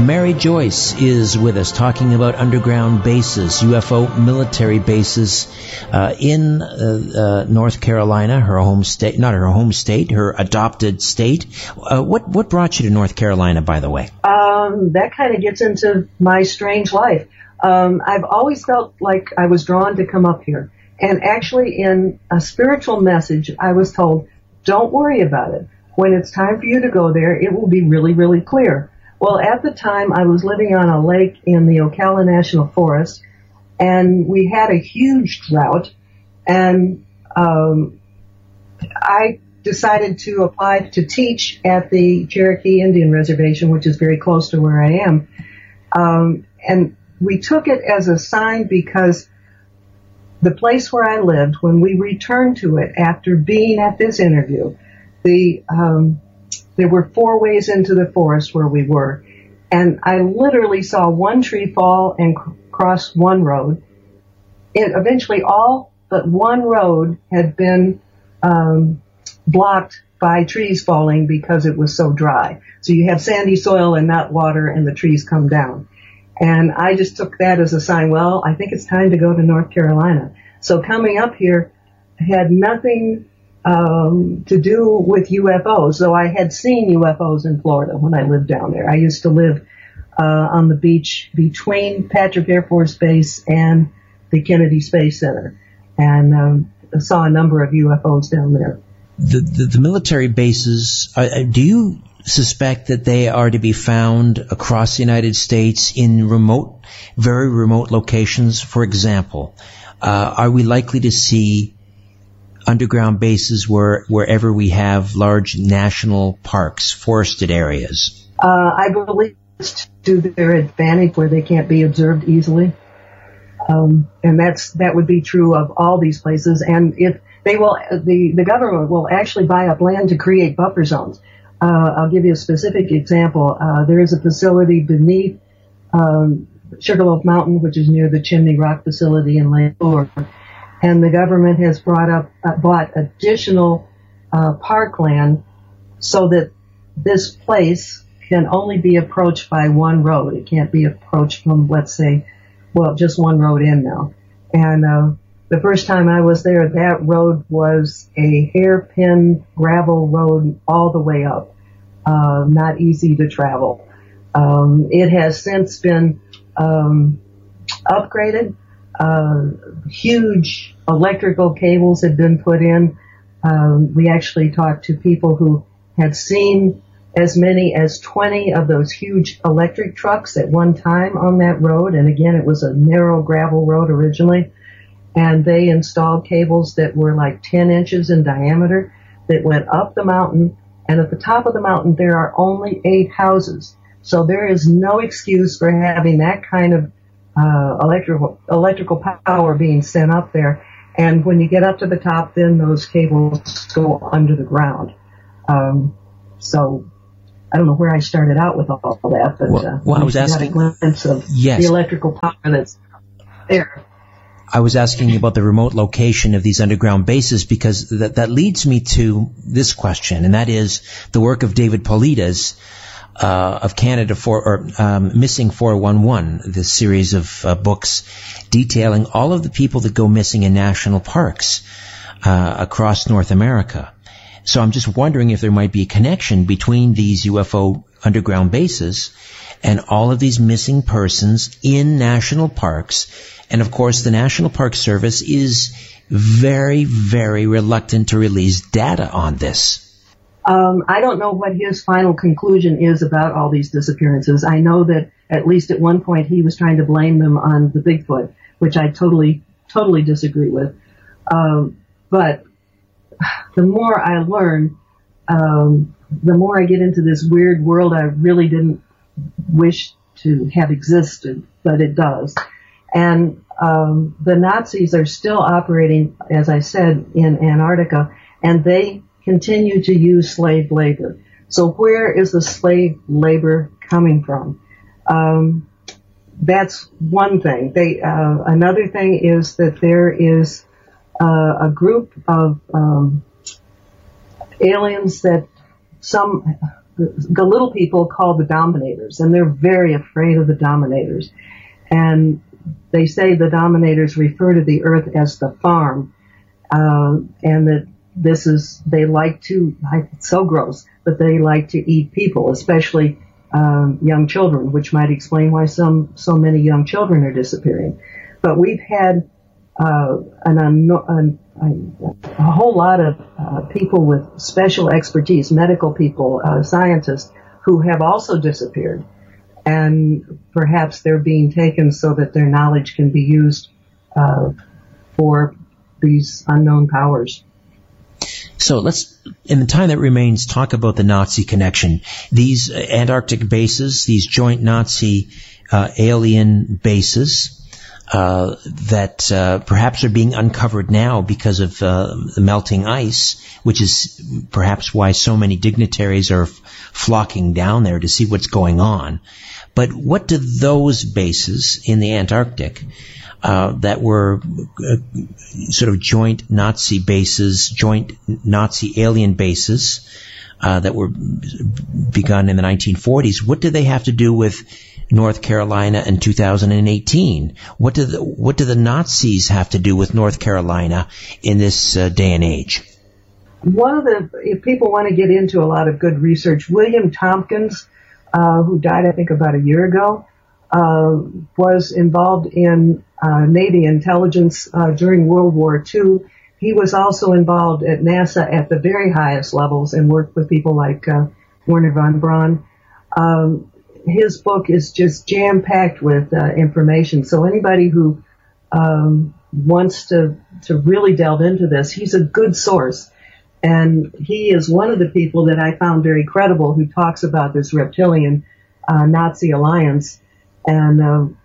Mary Joyce is with us talking about underground bases, UFO military bases in North Carolina, her home state, not her home state, her adopted state. What brought you to North Carolina, by the way? That kind of gets into my strange life. I've always felt like I was drawn to come up here. And actually in a spiritual message, I was told, don't worry about it. When it's time for you to go there, it will be really, really clear. Well, at the time, I was living on a lake in the Ocala National Forest, and we had a huge drought, and I decided to apply to teach at the Cherokee Indian Reservation, which is very close to where I am. And we took it as a sign because the place where I lived, when we returned to it after being at this interview, there were 4 ways into the forest where we were, and I literally saw one tree fall and cross one road. Eventually all but one road had been blocked by trees falling because it was so dry. So you have sandy soil and not water, and the trees come down. And I just took that as a sign, well, I think it's time to go to North Carolina. So coming up here had nothing to do with UFOs, though I had seen UFOs in Florida when I lived down there. I used to live on the beach between Patrick Air Force Base and the Kennedy Space Center, and saw a number of UFOs down there. The military bases, do you suspect that they are to be found across the United States in remote, very remote locations? For example, are we likely to see underground bases wherever we have large national parks, forested areas? I believe it's to their advantage where they can't be observed easily. And that would be true of all these places. And if they will, the government will actually buy up land to create buffer zones. I'll give you a specific example. There is a facility beneath Sugarloaf Mountain, which is near the Chimney Rock facility in Lake Lure. And the government has bought additional parkland so that this place can only be approached by one road. It can't be approached from, let's say, just one road in now. And the first time I was there, that road was a hairpin gravel road all the way up, not easy to travel. It has since been upgraded. Huge electrical cables had been put in. We actually talked to people who had seen as many as 20 of those huge electric trucks at one time on that road. And again, it was a narrow gravel road originally. And they installed cables that were like 10 inches in diameter that went up the mountain. And at the top of the mountain, there are only 8 houses. So there is no excuse for having that kind of electrical power being sent up there. And when you get up to the top, then those cables go under the ground. So I don't know where I started out with all that, but I was asking, got a glimpse of the electrical power that's there. I was asking you about the remote location of these underground bases because that leads me to this question, and that is the work of David Paulides of Canada Missing 411, this series of books detailing all of the people that go missing in national parks across North America. So I'm just wondering if there might be a connection between these UFO underground bases and all of these missing persons in national parks. And of course, the National Park Service is very, very reluctant to release data on this. I don't know what his final conclusion is about all these disappearances. I know that at least at one point he was trying to blame them on the Bigfoot, which I totally disagree with. But the more I learn, the more I get into this weird world I really didn't wish to have existed, but it does. And the Nazis are still operating, as I said, in Antarctica, and they continue to use slave labor. So where is the slave labor coming from? That's one thing. Another thing is that there is a group of aliens that the little people called the dominators, and they're very afraid of the dominators. And they say the dominators refer to the earth as the farm, and that they like to, it's so gross, but they like to eat people, especially young children, which might explain why so many young children are disappearing. But we've had a whole lot of people with special expertise, medical people, scientists, who have also disappeared. And perhaps they're being taken so that their knowledge can be used for these unknown powers. So let's, in the time that remains, talk about the Nazi connection. These Antarctic bases, these joint Nazi alien bases, that perhaps are being uncovered now because of the melting ice, which is perhaps why so many dignitaries are flocking down there to see what's going on. But what do those bases in the Antarctic that were sort of joint Nazi bases, joint Nazi alien bases that were begun in the 1940s, what do they have to do with North Carolina in 2018? What do the Nazis have to do with North Carolina in this day and age? If people want to get into a lot of good research, William Tompkins, who died, I think, about a year ago, was involved in Navy intelligence during World War II. He was also involved at NASA at the very highest levels and worked with people like Wernher von Braun. His book is just jam-packed with information. So anybody who wants to really delve into this, he's a good source. And he is one of the people that I found very credible who talks about this reptilian Nazi alliance. And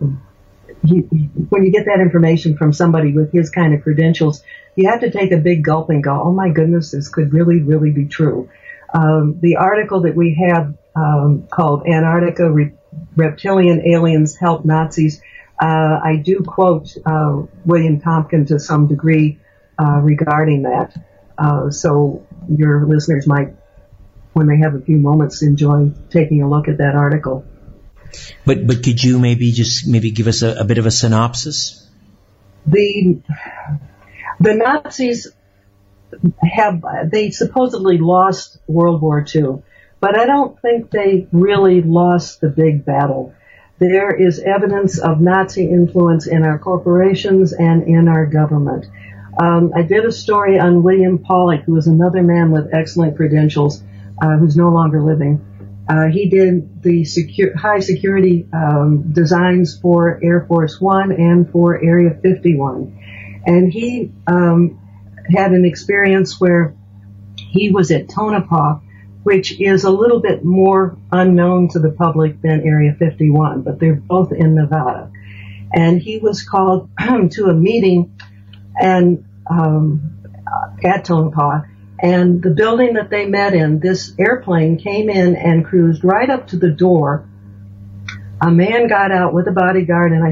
when you get that information from somebody with his kind of credentials, you have to take a big gulp and go, oh my goodness, this could really, really be true. The article that we have called Antarctica Reptilian Aliens Help Nazis, I do quote William Tompkins to some degree regarding that. So your listeners might, when they have a few moments, enjoy taking a look at that article. But could you maybe give us a bit of a synopsis? The Nazis they supposedly lost World War II, but I don't think they really lost the big battle. There is evidence of Nazi influence in our corporations and in our government. I did a story on William Pollock, who was another man with excellent credentials, who's no longer living. He did the high security designs for Air Force One and for Area 51. And he had an experience where he was at Tonopah, which is a little bit more unknown to the public than Area 51, but they're both in Nevada. And he was called to a meeting and at Tonopah, and the building that they met in, this airplane came in and cruised right up to the door. A man got out with a bodyguard, and I